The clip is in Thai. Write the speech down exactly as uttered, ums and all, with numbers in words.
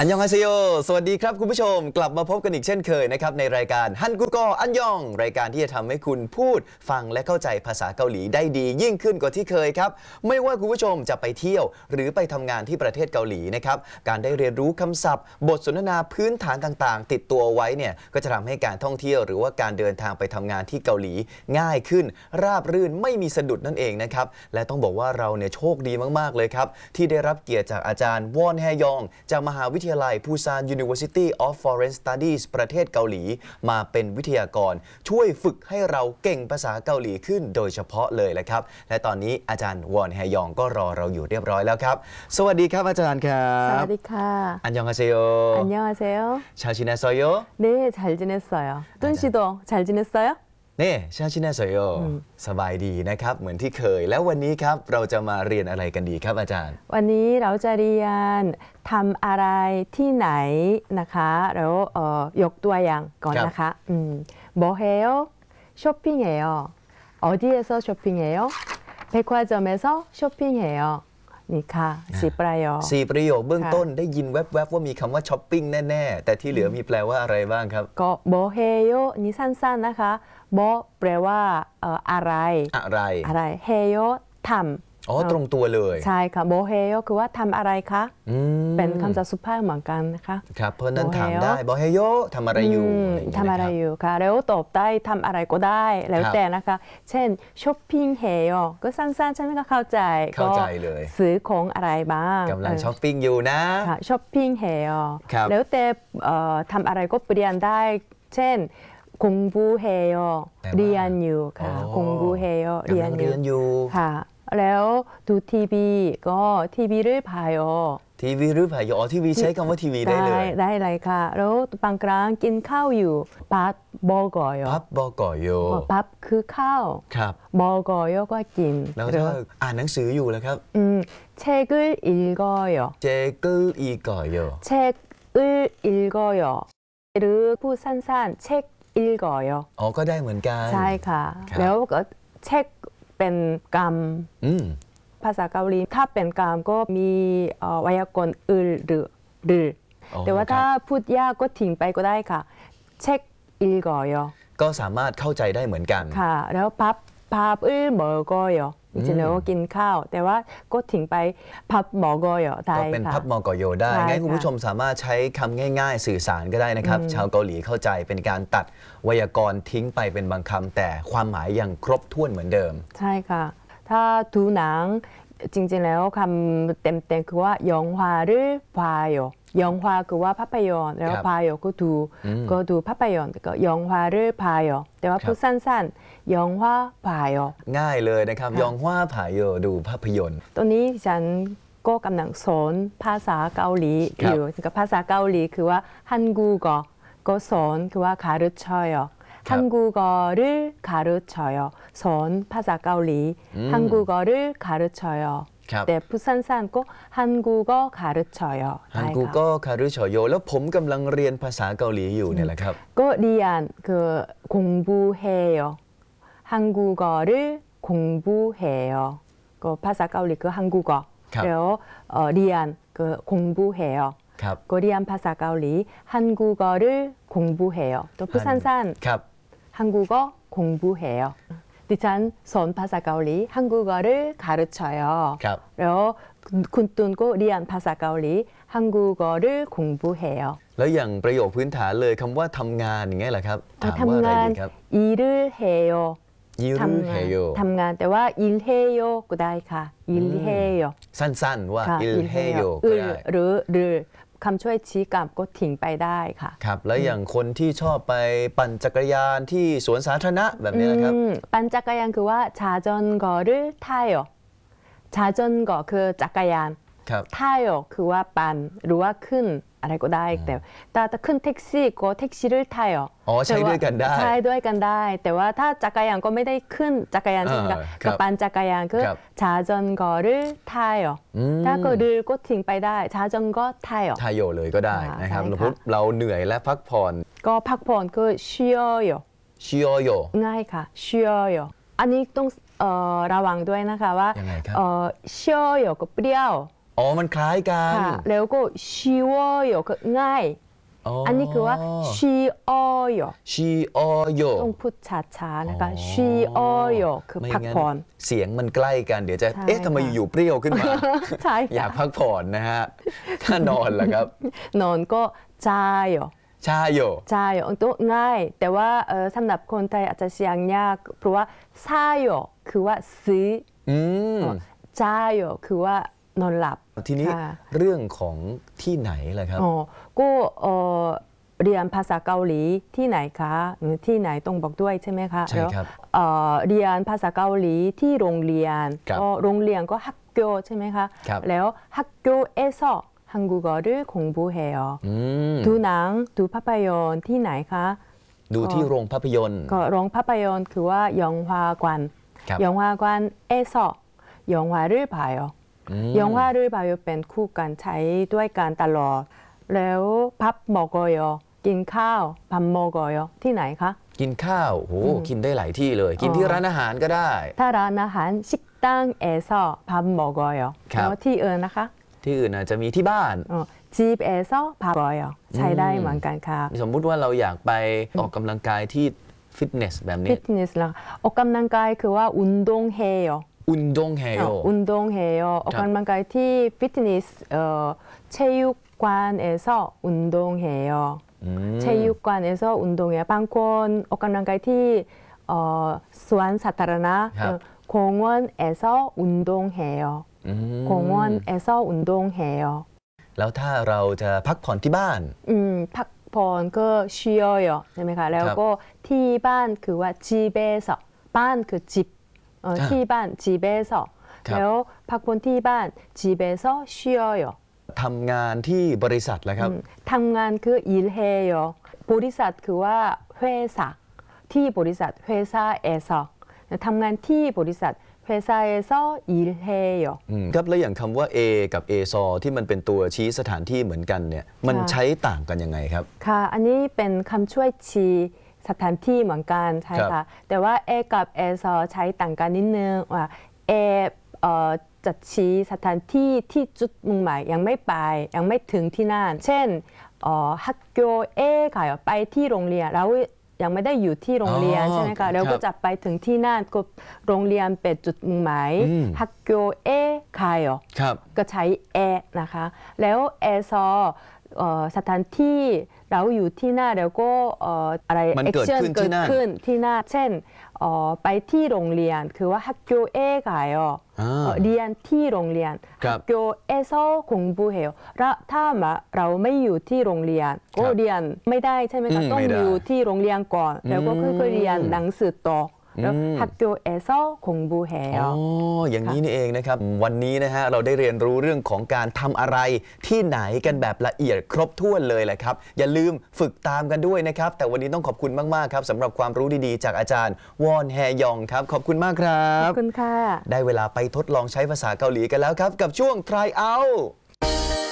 อันยองฮาเซโยสวัสดีครับคุณผู้ชมกลับมาพบกันอีกเช่นเคยนะครับในรายการฮันกุโกอันยองรายการที่จะทำให้คุณพูดฟังและเข้าใจภาษาเกาหลีได้ดียิ่งขึ้นกว่าที่เคยครับไม่ว่าคุณผู้ชมจะไปเที่ยวหรือไปทำงานที่ประเทศเกาหลีนะครับการได้เรียนรู้คำศัพท์บทสนทนาพื้นฐานต่างๆติดตัวไว้เนี่ยก็จะทำให้การท่องเที่ยวหรือว่าการเดินทางไปทำงานที่เกาหลีง่ายขึ้นราบรื่นไม่มีสะดุดนั่นเองนะครับและต้องบอกว่าเราเนี่ยโชคดีมากๆเลยครับที่ได้รับเกียรติจากอาจารย์วอนแฮยองจากมหาวิทยาลัยปูซาน University of Foreign Studies ประเทศเกาหลีมาเป็นวิทยากรช่วยฝึกให้เราเก่งภาษาเกาหลีขึ้นโดยเฉพาะเลยแหละครับและตอนนี้อาจารย์วอนแฮยองก็รอเราอยู่เรียบร้อยแล้วครับสวัสดีครับอาจารย์ครับสวัสดีค่ะอันยองฮาเซโยอันยองฮาเซโย 잘 지냈어요? 네, 잘 지냈어요. 뚠 씨도 잘 지냈어요? 네, 잘 지냈어요. สบายดีนะครับเหมือนที่เคยแล้ววันนี้ครับเราจะมาเรียนอะไรกันดีครับอาจารย์วันนี้เราจะเรียนทำอะไรที่ไหนนะคะแล้วเอ่อยกตัวอย่างก่อนนะคะอืม뭐 해요? 쇼핑해요. 어디에서 쇼핑해요? 백화점에서 쇼핑해요.นี่ค่ะสี่ประโยคสี่ประโยคเบื้องต้นได้ยินแวบๆว่ามีคำว่าช้อปปิ้งแน่ๆแต่ที่เหลือมีแปลว่าอะไรบ้างครับก็뭐 해요นี่สั้นๆนะคะ뭐แปลว่าเอ่ออะไรอะไรอะไร 해요 ทำอ๋อตรงตัวเลยใช่ค่ะ뭐 해요คือว่าทำอะไรคะเป็นคำศัพท์สุภาพเหมือนกันนะคะครับเพราะนั้นถามได้뭐 해요ทำอะไรอยู่ทำอะไรอยู่ค่ะแล้วตอบได้ทำอะไรก็ได้แล้วแต่นะคะเช่นช้อปปิ้ง해요ก็สั้นๆฉันก็เข้าใจเข้าใจเลยซื้อของอะไรบ้างกำลังช้อปปิ้งอยู่นะค่ะช้อปปิ้ง해요แล้วแต่ทำอะไรก็เปลี่ยนได้เช่น공부해요เรียนอยู่ค่ะ공부해요เรียนอยู่ค่ะแล้วดูทีวีก็ทีวีหรือ봐요 ทีวีหรือ봐요อ๋อทีวีใช้คำว่าทีวีได้เลยได้เลยค่ะแล้วบางครั้งกินข้าวอยู่밥 먹어요 밥 먹어요 밥คือข้าวครับ 먹어요ก็กินแล้วถ้าอ่านหนังสืออยู่แล้วครับอืม책을 읽어요 책을 읽어요 책을 읽어요หรือพูดสั้นๆ책 읽어요 อ๋อก็ได้เหมือนกันใช่ค่ะแล้วก็เช็คเป็นกรรมภาษาเกาหลีถ้าเป็นกรรมก็มีไวยากรณ์อึลหรือหรือแต่ว่าถ้าพูดยากก็ทิ้งไปก็ได้ค่ะเช็ค읽어요 ก็สามารถเข้าใจได้เหมือนกันค่ะแล้ว밥 밥을 먹어요จริงๆแล้วกินข้าวแต่ว่าก็ทิ้งไป밥 먹어요ได้ค่ะก็เป็น밥 먹어요ได้งั้นคุณผู้ชมสามารถใช้คำง่ายๆสื่อสารก็ได้นะครับชาวเกาหลีเข้าใจเป็นการตัดไวยากรณ์ทิ้งไปเป็นบางคำแต่ความหมายยังครบถ้วนเหมือนเดิมใช่ค่ะถ้าดูหนังจริงๆแล้วคำเต็มๆคือว่า영화를 봐요 영화คือว่าภาพยนตร์แล้ว봐요ก็ดูก็ดูภาพยนตร์ก็영화를 봐요แต่ว่าพูดสั้นๆ영화 봐요 ง่ายเลยนะครับ영화 봐요ดูภาพยนตร์ตอนนี้ฉันก็กำลังสอนภาษาเกาหลีอยู่กับภาษาเกาหลีคือว่า한국어ก็สอนคือว่า가르쳐요 한국어를 가르쳐요. 선ภาษาเกาหลี 한국어를 가르쳐요. แต่พูดสั้นๆก็ 한국어 가르쳐요. 한국어 가르쳐요. แล้วผมกำลังเรียนภาษาเกาหลีอยู่เนี่ยแหละครับก็เรียนคือ공부해요. 한국어를 공부해요. ก็ภาษาเกาหลีคือ 한국어. แล้วเรียนคือ 공부해요. ก็เรียนภาษาเกาหลี 한국어를 공부해요. ตัวพูดสั้นๆ한국어 공부해요. ดิฉันสอนภาษาเกาหลี 한국어를 가르쳐요. แล้วคุณตุนก็เรียนภาษาเกาหลี 한국어를 공부해요. แล้วอย่างประโยคพื้นฐานเลยคำว่าทำงานอย่างเงี้ยเหรอครับถามว่าอะไรดีครับ 일을 해요. 일을 해요. ทำงานแต่ว่า 일해요 ก็ได้ค่ะ 일해요. สั้นๆว่า 일해요 ก็ได้หรือหรือคำช่วยชี้กลับก็ทิ้งไปได้ค่ะครับแล้วอย่างคนที่ชอบไปปั่นจักรยานที่สวนสาธารณะแบบนี้นะครับปั่นจักรยานคือว่า자전거를 타요 자전거คือจักรยาน타요คือว่าปั่นหรือว่าขึ้นอะไรก็ได้แต่ถ้าขึ้นแท็กซี่ก็แท็กซี่를 타요 อ๋อใช้ด้วยกันได้ใช้ด้วยกันได้แต่ว่าถ้าจักรยานก็ไม่ได้ขึ้นจักรยานใช่ไหมคะกับปั่นจักรยานคือ자전거를 타요ถ้าก็를ก็ทิ้งไปได้자전거 타요 타요เลยก็ได้นะครับเราเหนื่อยและพักผ่อนก็พักผ่อนคือ쉬어요 쉬어요 ง่ายค่ะ쉬어요อันนี้ต้องระวังด้วยนะคะว่า쉬어요ก็เปรี้ยวอ๋อมันคล้ายกันค่ะแล้วก็쉬워요คือง่ายอันนี้คือว่า쉬어요 ชีออโยต้องพูดช้าๆนะคะอ๋อ 쉬어요คือไม่พักงั้นผ่อนเสียงมันใกล้กันเดี๋ยวจะใช่เอ๊ะทำไมค่ะอยู่ๆเปรี้ยวขึ้นมาใช่อยากค่ะพักผ่อนนะฮะ ถ้านอนล่ะครับนอนก็자요 ชาโย 자요ตัวง่าย แต่ว่าเอ่อสำหรับคนไทยอาจจะเสียงยากเพราะว่า사요คือว่าซื้ออืม 자요คือว่านอนหลับทีนี้ค่ะเรื่องของที่ไหนล่ะครับอ๋อก็เอ่อเรียนภาษาเกาหลีที่ไหนคะหรือที่ไหนต้องบอกด้วยใช่ไหมคะใช่ครับแล้วเอ่อเรียนภาษาเกาหลีที่โรงเรียนครับก็โรงเรียนก็학교ใช่ไหมคะครับแล้ว학교에서 한국어를 공부해요. อืมดูหนังดูภาพยนตร์ที่ไหนคะดูที่โรงภาพยนตร์ก็โรงภาพยนตร์คือว่า영화관 ครับ 영화관에서 영화를 봐요. อืม 영화를 봐요 เป็นคู่กันใช้ด้วยกันตลอด แล้ว밥 먹어요 กินข้าว밥 먹어요 ที่ไหนคะกินข้าวโหกินได้หลายที่เลย กินที่ร้านอาหารก็ได้ถ้าร้านอาหาร식당에서 밥 먹어요 ครับแล้วที่อื่นนะคะที่อื่นอาจจะมีที่บ้าน 어, 집에서 밥 먹어요 ใช้ได้เหมือนกันค่ะสมมุติว่าเราอยากไปออกกำลังกายที่ฟิตเนสแบบนี้ 피트니스 라ออกกำลังกายคือว่า운동해요 อุนดงเฮโย 어, 운동해요 ออกกำลังกายที่ฟิตเนสเอ่อ체육관에서 운동해요 อืม 체육관에서 운동해요 บางคนออกกำลังกายที่เอ่อสวนสาธารณะครับเอ่อ 공원에서 운동해요 อืม 공원에서 운동해요 แล้วถ้าเราจะพักผ่อนที่บ้านอืมพักผ่อนก็쉬어요ใช่ไหมคะแล้วก็ที่บ้านคือว่า집에서บ้านคือ집เอ่ออ่าที่บ้าน집에서 ครับแล้วพักผ่อนที่บ้าน 집에서 쉬어요 ทำงานที่บริษัทแล้วครับ 음, ทำงานคือ일해요บริษัทคือว่า회사ที่บริษัท회사에서ทำงานที่บริษัท회사에서 일해요 อืมครับแล้วอย่างคำว่า A กับ A ซอที่มันเป็นตัวชี้สถานที่เหมือนกันเนี่ยมันค่ะใช้ต่างกันยังไงครับค่ะ อันนี้เป็นคำช่วยชี้สถานที่เหมือนกันใช่ครัค่ะบแต่ว่า A กับ A ซอใช้ต่างกันนิดนึงว่า A เอ่อจะชี้สถานที่ที่จุดมุ่งหมายยังไม่ไปยังไม่ถึงที่นั่น เช่นเอ่อ학교에 가요 ไปที่โรงเรียนแล้วยังไม่ได้อยู่ที่โรงเรียนอ๋อใช่ไหมคะแล้วครัก็บจะไปถึงที่นั่นก็โรงเรียนเป็นจุดมุ่งหมายอืม 학교에 가요 ครับก็ใช้ แอ นะคะ แล้ว แอ ซอเอ่อสถานที่เราอยู่ที่หน้าแล้วก็เอ่ออะไรมันเกิด action ขึ้นที่นั่นเกิดขึ้นที่หน้า เช่นเอ่อไปที่โรงเรียนคือว่า학교에 가요 อ่าเอ่อเรียนที่โรงเรียนครับ 학교에서 공부해요 แล้วถ้ามาเราไม่อยู่ที่โรงเรียนก็เรียนไม่ได้ใช่ไหมอืคะมต้องไม่ได้อยู่ที่โรงเรียนก่อน แล้วก็ค่อยๆเรียนหนังสือต่อแล้วอืม 학교에서 อ๋อ 공부해요 อย่างนี้นี่เองนะครับ วันนี้นะฮะเราได้เรียนรู้เรื่องของการทำอะไรที่ไหนกันแบบละเอียดครบถ้วนเลยแหละครับ อย่าลืมฝึกตามกันด้วยนะครับ แต่วันนี้ต้องขอบคุณมากๆครับสำหรับความรู้ดีๆ จากอาจารย์วอนแฮยองครับ ขอบคุณมากครัขบอบคุณค่ะได้เวลาไปทดลองใช้ภาษาเกาหลีกันแล้วครับ กับช่วง try out